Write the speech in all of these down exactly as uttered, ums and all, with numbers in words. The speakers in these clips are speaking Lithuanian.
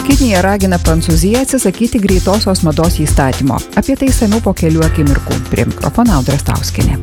Kinija ragina Prancūziją atsisakyti greitosios mados įstatymo. Apie tai išsamiau po kelių akimirkų. Prie mikrofono Audra Stauskienė.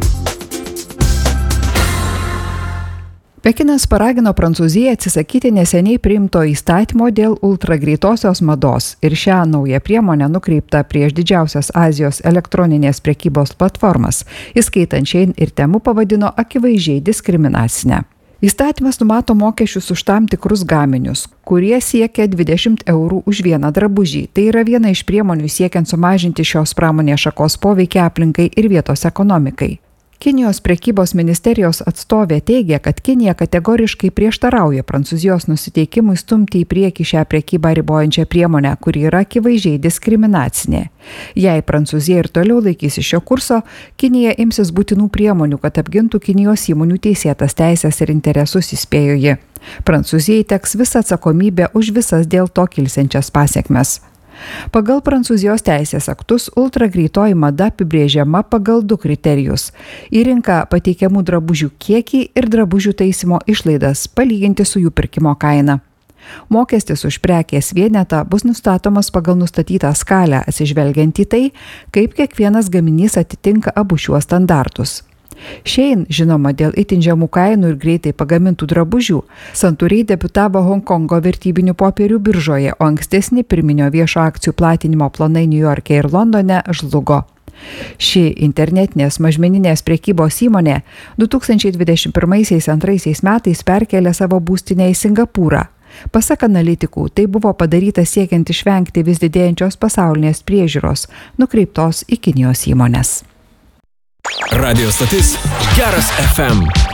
Pekinas paragino Prancūziją atsisakyti neseniai priimto įstatymo dėl ultragreitosios mados ir šią naują priemonę nukreiptą prieš didžiausias Azijos elektroninės prekybos platformas, įskaitant Shein ir Temu, pavadino akivaizdžiai diskriminacinę. Įstatymas numato mokesčius už tam tikrus gaminius, kurie siekia dvidešimt eurų už vieną drabužį. Tai yra viena iš priemonių siekiant sumažinti šios pramonės šakos poveikį aplinkai ir vietos ekonomikai. Kinijos prekybos ministerijos atstovė teigia, kad Kinija kategoriškai prieštarauja Prancūzijos nusiteikimui stumti į priekį šią prekybą ribojančią priemonę, kuri yra akivaizdžiai diskriminacinė. Jei Prancūzija ir toliau laikysi šio kurso, Kinija imsis būtinų priemonių, kad apgintų Kinijos įmonių teisėtas teisės ir interesus, įspėjo ji. Prancūzijai teks visa atsakomybė už visas dėl to kilsiančias pasekmes. Pagal Prancūzijos teisės aktus ultragreitoji mada apibrėžiama pagal du kriterijus – į rinką pateikiamų drabužių kiekį ir drabužių taisymo išlaidas palyginti su jų pirkimo kaina. Mokestis už prekės vienetą bus nustatomas pagal nustatytą skalę, atsižvelgiant į tai, kaip kiekvienas gaminys atitinka abu šiuos standartus. Shein, žinoma dėl itin žemų kainų ir greitai pagamintų drabužių, santūriai debiutavo Honkongo vertybinių popierių biržoje, o ankstesni pirminio viešo akcijų platinimo planai Niujorke ir Londone žlugo. Ši internetinės mažmeninės prekybos įmonė du tūkstančiai dvidešimt pirmais-antraisiais metais perkėlė savo būstinę į Singapūrą. Pasak analitikų, tai buvo padaryta siekiant išvengti vis didėjančios pasaulinės priežiūros, nukreiptos į Kinijos įmones. Radio stotis Geras F M.